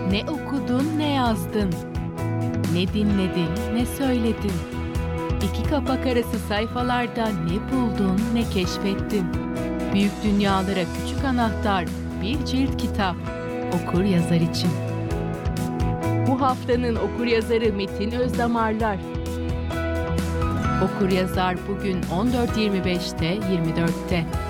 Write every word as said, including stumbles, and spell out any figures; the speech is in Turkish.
Ne okudun, ne yazdın, ne dinledin, ne söyledin. İki kapak arası sayfalarda ne buldun, ne keşfettin. Büyük dünyalara küçük anahtar, bir cilt kitap. Okur yazar için. Bu haftanın okur yazarı Metin Özdamarlar. Okur yazar bugün on dört yirmi beşte yirmi dörtte.